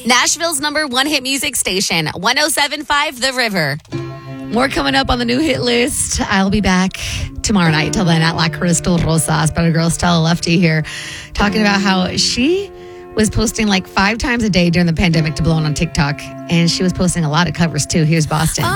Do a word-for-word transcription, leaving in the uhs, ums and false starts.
Nashville's number one hit music station, one oh seven point five The River. More coming up on the new hit list. I'll be back tomorrow night. Till then, at La Crystal Rosas. But our girl Stella Lefty here talking about how she was posting like five times a day during the pandemic to blow on TikTok. And she was posting a lot of covers too. Here's Boston.